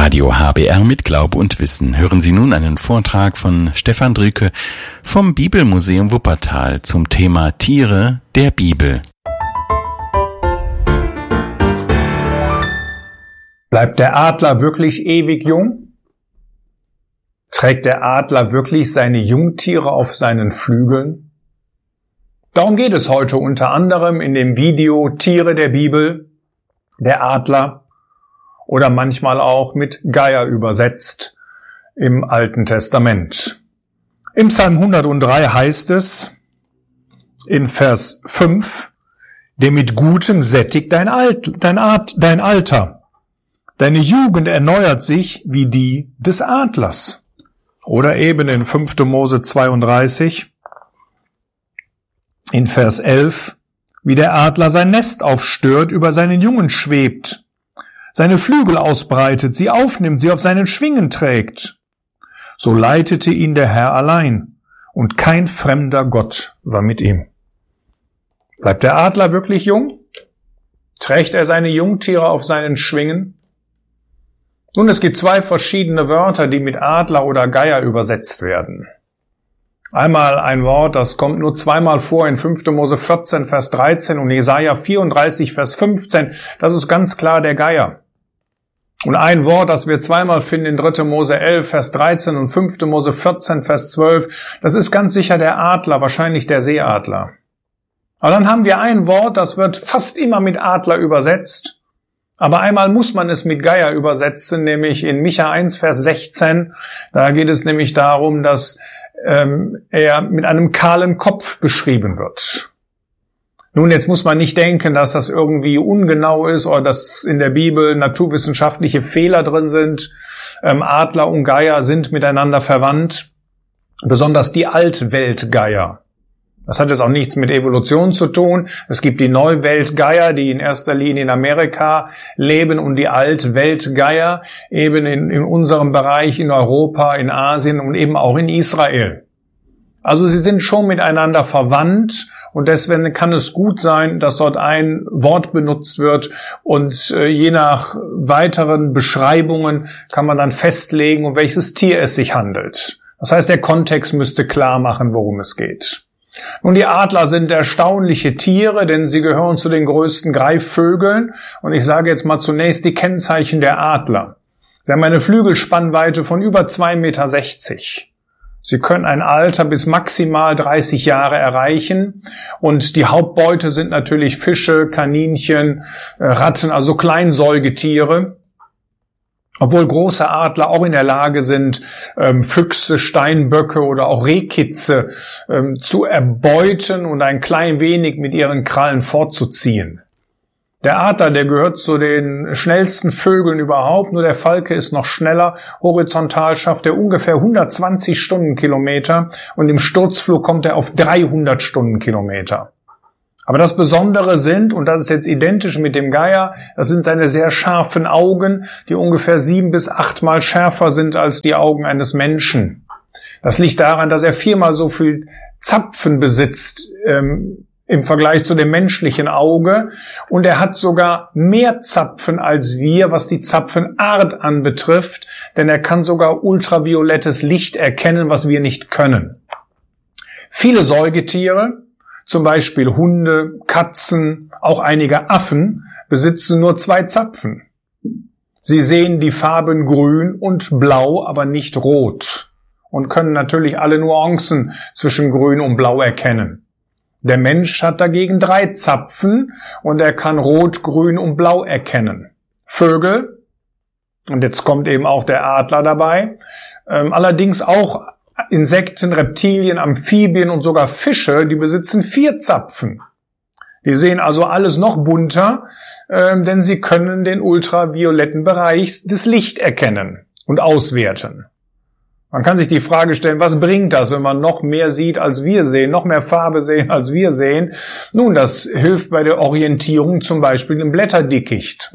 Radio HBR mit Glaube und Wissen. Hören Sie nun einen Vortrag von Stefan Drücke vom Bibelmuseum Wuppertal zum Thema Tiere der Bibel. Bleibt der Adler wirklich ewig jung? Trägt der Adler wirklich seine Jungtiere auf seinen Flügeln? Darum geht es heute unter anderem in dem Video Tiere der Bibel, der Adler oder manchmal auch mit Geier übersetzt im Alten Testament. Im Psalm 103 heißt es in Vers 5, denn mit Gutem sättigt dein Alter. Deine Jugend erneuert sich wie die des Adlers. Oder eben in 5. Mose 32, in Vers 11, wie der Adler sein Nest aufstört, über seinen Jungen schwebt, seine Flügel ausbreitet, sie aufnimmt, sie auf seinen Schwingen trägt. So leitete ihn der Herr allein, und kein fremder Gott war mit ihm. Bleibt der Adler wirklich jung? Trägt er seine Jungtiere auf seinen Schwingen? Nun, es gibt zwei verschiedene Wörter, die mit Adler oder Geier übersetzt werden. Einmal ein Wort, das kommt nur zweimal vor in 5. Mose 14, Vers 13 und Jesaja 34, Vers 15. Das ist ganz klar der Geier. Und ein Wort, das wir zweimal finden in 3. Mose 11, Vers 13 und 5. Mose 14, Vers 12. Das ist ganz sicher der Adler, wahrscheinlich der Seeadler. Aber dann haben wir ein Wort, das wird fast immer mit Adler übersetzt. Aber einmal muss man es mit Geier übersetzen, nämlich in Micha 1, Vers 16. Da geht es nämlich darum, dass er mit einem kahlen Kopf beschrieben wird. Nun, jetzt muss man nicht denken, dass das irgendwie ungenau ist oder dass in der Bibel naturwissenschaftliche Fehler drin sind. Adler und Geier sind miteinander verwandt, besonders die Altweltgeier. Das hat jetzt auch nichts mit Evolution zu tun. Es gibt die Neuweltgeier, die in erster Linie in Amerika leben, und die Altweltgeier eben in unserem Bereich in Europa, in Asien und eben auch in Israel. Also sie sind schon miteinander verwandt, und deswegen kann es gut sein, dass dort ein Wort benutzt wird, und je nach weiteren Beschreibungen kann man dann festlegen, um welches Tier es sich handelt. Das heißt, der Kontext müsste klar machen, worum es geht. Nun, die Adler sind erstaunliche Tiere, denn sie gehören zu den größten Greifvögeln. Und ich sage jetzt mal zunächst die Kennzeichen der Adler. Sie haben eine Flügelspannweite von über 2,60 Meter. Sie können ein Alter bis maximal 30 Jahre erreichen. Und die Hauptbeute sind natürlich Fische, Kaninchen, Ratten, also Kleinsäugetiere. Obwohl große Adler auch in der Lage sind, Füchse, Steinböcke oder auch Rehkitze zu erbeuten und ein klein wenig mit ihren Krallen fortzuziehen. Der Adler, der gehört zu den schnellsten Vögeln überhaupt, nur der Falke ist noch schneller. Horizontal schafft er ungefähr 120 Stundenkilometer und im Sturzflug kommt er auf 300 Stundenkilometer. Aber das Besondere sind, und das ist jetzt identisch mit dem Geier, das sind seine sehr scharfen Augen, die ungefähr 7 bis 8 Mal schärfer sind als die Augen eines Menschen. Das liegt daran, dass er 4-mal so viel Zapfen besitzt im Vergleich zu dem menschlichen Auge, und er hat sogar mehr Zapfen als wir, was die Zapfenart anbetrifft, denn er kann sogar ultraviolettes Licht erkennen, was wir nicht können. Viele Säugetiere, zum Beispiel Hunde, Katzen, auch einige Affen, besitzen nur 2 Zapfen. Sie sehen die Farben grün und blau, aber nicht rot, und können natürlich alle Nuancen zwischen grün und blau erkennen. Der Mensch hat dagegen 3 Zapfen, und er kann rot, grün und blau erkennen. Vögel, und jetzt kommt eben auch der Adler dabei, allerdings auch Insekten, Reptilien, Amphibien und sogar Fische, die besitzen 4 Zapfen. Die sehen also alles noch bunter, denn sie können den ultravioletten Bereich des Lichts erkennen und auswerten. Man kann sich die Frage stellen, was bringt das, wenn man noch mehr sieht, als wir sehen, noch mehr Farbe sehen, als wir sehen? Nun, das hilft bei der Orientierung zum Beispiel im Blätterdickicht.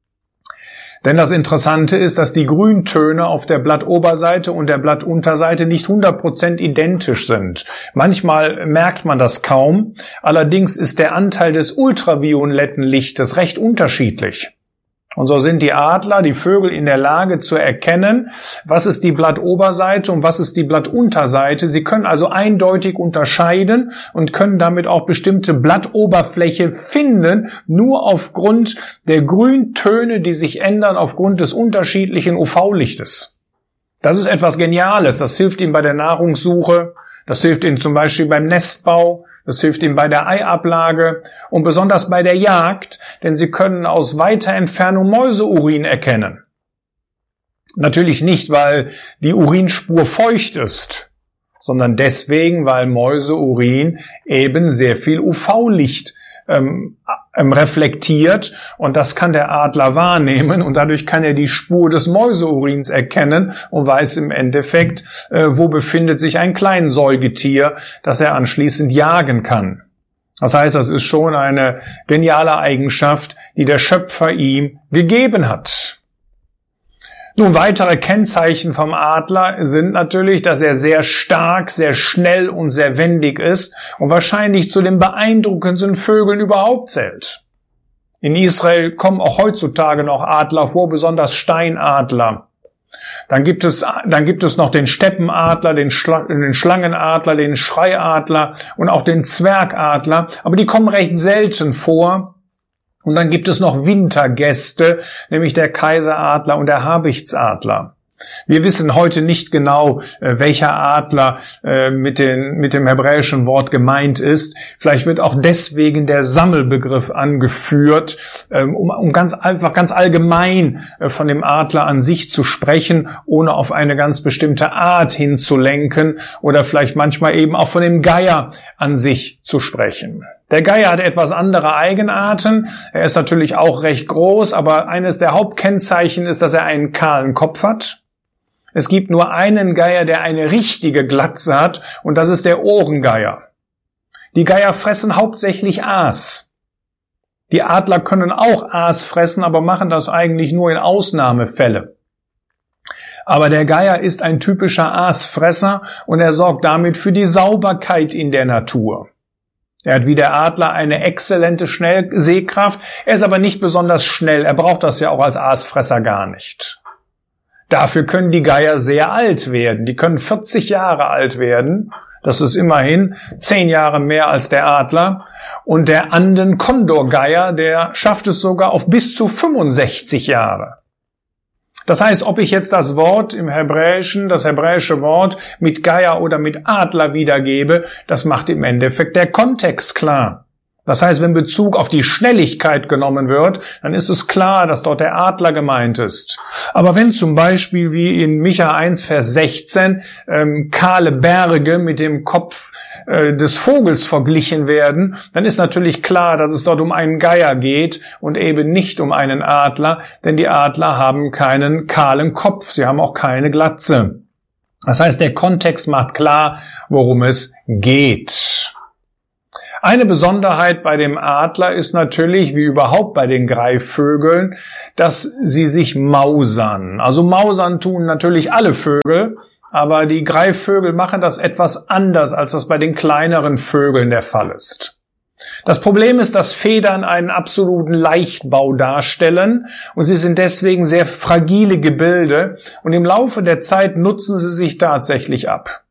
Denn das Interessante ist, dass die Grüntöne auf der Blattoberseite und der Blattunterseite nicht 100% identisch sind. Manchmal merkt man das kaum. Allerdings ist der Anteil des ultravioletten Lichtes recht unterschiedlich. Und so sind die Adler, die Vögel in der Lage zu erkennen, was ist die Blattoberseite und was ist die Blattunterseite. Sie können also eindeutig unterscheiden und können damit auch bestimmte Blattoberfläche finden, nur aufgrund der Grüntöne, die sich ändern aufgrund des unterschiedlichen UV-Lichtes. Das ist etwas Geniales. Das hilft ihnen bei der Nahrungssuche, das hilft ihnen zum Beispiel beim Nestbau, das hilft ihnen bei der Eiablage und besonders bei der Jagd, denn sie können aus weiter Entfernung Mäuseurin erkennen. Natürlich nicht, weil die Urinspur feucht ist, sondern deswegen, weil Mäuseurin eben sehr viel UV-Licht reflektiert und das kann der Adler wahrnehmen und dadurch kann er die Spur des Mäuseurins erkennen und weiß im Endeffekt, wo befindet sich ein Kleinsäugetier, das er anschließend jagen kann. Das heißt, das ist schon eine geniale Eigenschaft, die der Schöpfer ihm gegeben hat. Nun, weitere Kennzeichen vom Adler sind natürlich, dass er sehr stark, sehr schnell und sehr wendig ist und wahrscheinlich zu den beeindruckendsten Vögeln überhaupt zählt. In Israel kommen auch heutzutage noch Adler vor, besonders Steinadler. Dann gibt es noch den Steppenadler, den Schlangenadler, den Schreiadler und auch den Zwergadler, aber die kommen recht selten vor. Und dann gibt es noch Wintergäste, nämlich der Kaiseradler und der Habichtsadler. Wir wissen heute nicht genau, welcher Adler mit dem hebräischen Wort gemeint ist. Vielleicht wird auch deswegen der Sammelbegriff angeführt, um ganz allgemein von dem Adler an sich zu sprechen, ohne auf eine ganz bestimmte Art hinzulenken oder vielleicht manchmal eben auch von dem Geier an sich zu sprechen. Der Geier hat etwas andere Eigenarten. Er ist natürlich auch recht groß, aber eines der Hauptkennzeichen ist, dass er einen kahlen Kopf hat. Es gibt nur einen Geier, der eine richtige Glatze hat, und das ist der Ohrengeier. Die Geier fressen hauptsächlich Aas. Die Adler können auch Aas fressen, aber machen das eigentlich nur in Ausnahmefälle. Aber der Geier ist ein typischer Aasfresser und er sorgt damit für die Sauberkeit in der Natur. Er hat wie der Adler eine exzellente Sehkraft, er ist aber nicht besonders schnell, er braucht das ja auch als Aasfresser gar nicht. Dafür können die Geier sehr alt werden, die können 40 Jahre alt werden, das ist immerhin 10 Jahre mehr als der Adler, und der Anden-Kondorgeier, der schafft es sogar auf bis zu 65 Jahre. Das heißt, ob ich jetzt das Wort im Hebräischen, das hebräische Wort mit Geier oder mit Adler wiedergebe, das macht im Endeffekt der Kontext klar. Das heißt, wenn Bezug auf die Schnelligkeit genommen wird, dann ist es klar, dass dort der Adler gemeint ist. Aber wenn zum Beispiel wie in Micha 1, Vers 16 kahle Berge mit dem Kopf des Vogels verglichen werden, dann ist natürlich klar, dass es dort um einen Geier geht und eben nicht um einen Adler, denn die Adler haben keinen kahlen Kopf, sie haben auch keine Glatze. Das heißt, der Kontext macht klar, worum es geht. Eine Besonderheit bei dem Adler ist natürlich, wie überhaupt bei den Greifvögeln, dass sie sich mausern. Also mausern tun natürlich alle Vögel, aber die Greifvögel machen das etwas anders, als das bei den kleineren Vögeln der Fall ist. Das Problem ist, dass Federn einen absoluten Leichtbau darstellen und sie sind deswegen sehr fragile Gebilde und im Laufe der Zeit nutzen sie sich tatsächlich ab.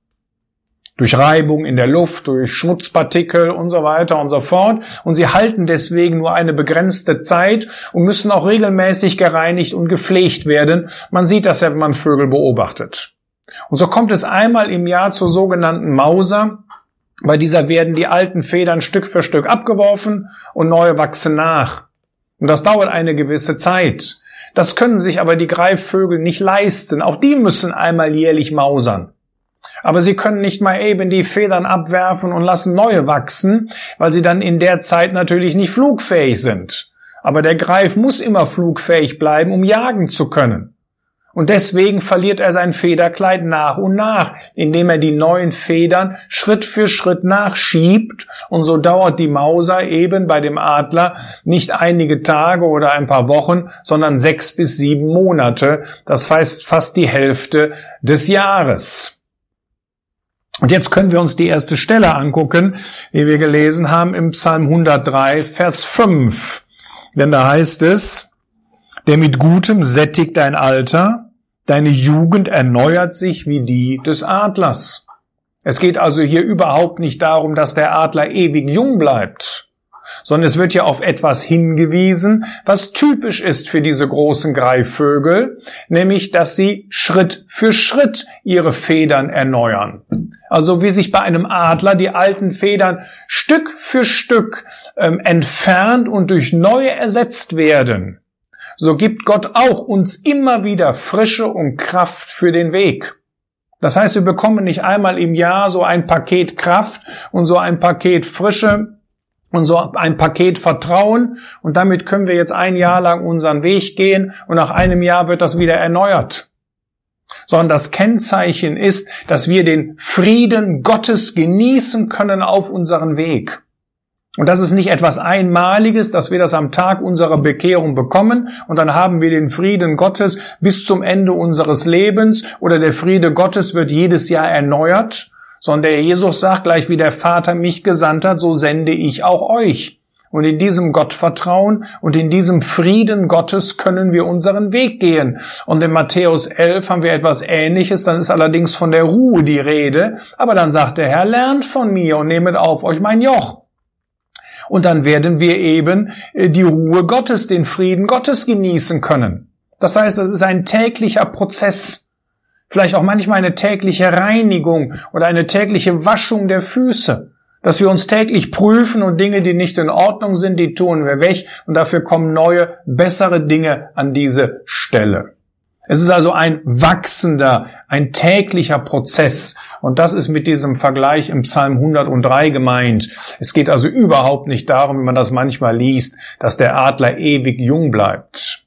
Durch Reibung in der Luft, durch Schmutzpartikel und so weiter und so fort. Und sie halten deswegen nur eine begrenzte Zeit und müssen auch regelmäßig gereinigt und gepflegt werden. Man sieht das ja, wenn man Vögel beobachtet. Und so kommt es einmal im Jahr zur sogenannten Mauser. Bei dieser werden die alten Federn Stück für Stück abgeworfen und neue wachsen nach. Und das dauert eine gewisse Zeit. Das können sich aber die Greifvögel nicht leisten. Auch die müssen einmal jährlich mausern. Aber sie können nicht mal eben die Federn abwerfen und lassen neue wachsen, weil sie dann in der Zeit natürlich nicht flugfähig sind. Aber der Greif muss immer flugfähig bleiben, um jagen zu können. Und deswegen verliert er sein Federkleid nach und nach, indem er die neuen Federn Schritt für Schritt nachschiebt. Und so dauert die Mauser eben bei dem Adler nicht einige Tage oder ein paar Wochen, sondern 6 bis 7 Monate. Das heißt fast die Hälfte des Jahres. Und jetzt können wir uns die erste Stelle angucken, die wir gelesen haben im Psalm 103, Vers 5. Denn da heißt es: der mit Gutem sättigt dein Alter, deine Jugend erneuert sich wie die des Adlers. Es geht also hier überhaupt nicht darum, dass der Adler ewig jung bleibt, sondern es wird ja auf etwas hingewiesen, was typisch ist für diese großen Greifvögel, nämlich, dass sie Schritt für Schritt ihre Federn erneuern. Also wie sich bei einem Adler die alten Federn Stück für Stück entfernt und durch neue ersetzt werden, so gibt Gott auch uns immer wieder Frische und Kraft für den Weg. Das heißt, wir bekommen nicht einmal im Jahr so ein Paket Kraft und so ein Paket Frische und so ein Paket Vertrauen und damit können wir jetzt ein Jahr lang unseren Weg gehen und nach einem Jahr wird das wieder erneuert. Sondern das Kennzeichen ist, dass wir den Frieden Gottes genießen können auf unseren Weg. Und das ist nicht etwas Einmaliges, dass wir das am Tag unserer Bekehrung bekommen und dann haben wir den Frieden Gottes bis zum Ende unseres Lebens oder der Friede Gottes wird jedes Jahr erneuert, sondern der Jesus sagt, gleich wie der Vater mich gesandt hat, so sende ich auch euch. Und in diesem Gottvertrauen und in diesem Frieden Gottes können wir unseren Weg gehen. Und in Matthäus 11 haben wir etwas Ähnliches, dann ist allerdings von der Ruhe die Rede, aber dann sagt der Herr, lernt von mir und nehmet auf euch mein Joch. Und dann werden wir eben die Ruhe Gottes, den Frieden Gottes genießen können. Das heißt, das ist ein täglicher Prozess. Vielleicht auch manchmal eine tägliche Reinigung oder eine tägliche Waschung der Füße. Dass wir uns täglich prüfen und Dinge, die nicht in Ordnung sind, die tun wir weg und dafür kommen neue, bessere Dinge an diese Stelle. Es ist also ein wachsender, ein täglicher Prozess. Und das ist mit diesem Vergleich im Psalm 103 gemeint. Es geht also überhaupt nicht darum, wie man das manchmal liest, dass der Adler ewig jung bleibt.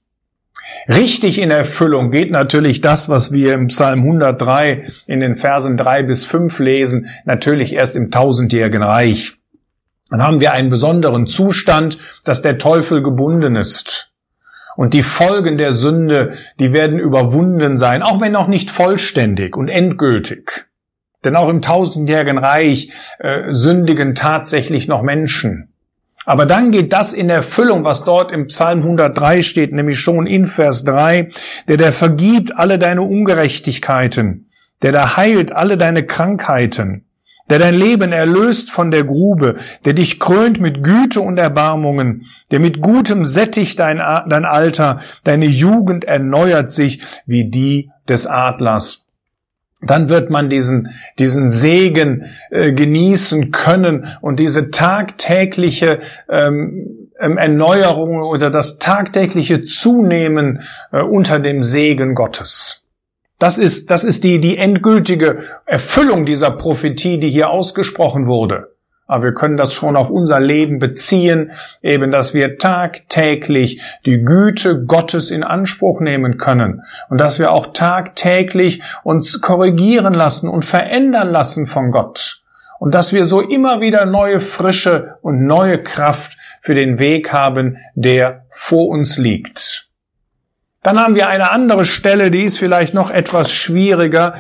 Richtig in Erfüllung geht natürlich das, was wir im Psalm 103 in den Versen 3 bis 5 lesen, natürlich erst im tausendjährigen Reich. Dann haben wir einen besonderen Zustand, dass der Teufel gebunden ist. Und die Folgen der Sünde, die werden überwunden sein, auch wenn noch nicht vollständig und endgültig. Denn auch im tausendjährigen Reich sündigen tatsächlich noch Menschen. Aber dann geht das in Erfüllung, was dort im Psalm 103 steht, nämlich schon in Vers 3, der vergibt alle deine Ungerechtigkeiten, der heilt alle deine Krankheiten, der dein Leben erlöst von der Grube, der dich krönt mit Güte und Erbarmungen, der mit Gutem sättigt dein Alter, deine Jugend erneuert sich wie die des Adlers. Dann wird man diesen Segen genießen können und diese tagtägliche Erneuerung oder das tagtägliche Zunehmen unter dem Segen Gottes. Das ist die endgültige Erfüllung dieser Prophetie, die hier ausgesprochen wurde. Aber wir können das schon auf unser Leben beziehen, eben, dass wir tagtäglich die Güte Gottes in Anspruch nehmen können und dass wir auch tagtäglich uns korrigieren lassen und verändern lassen von Gott und dass wir so immer wieder neue Frische und neue Kraft für den Weg haben, der vor uns liegt. Dann haben wir eine andere Stelle, die ist vielleicht noch etwas schwieriger.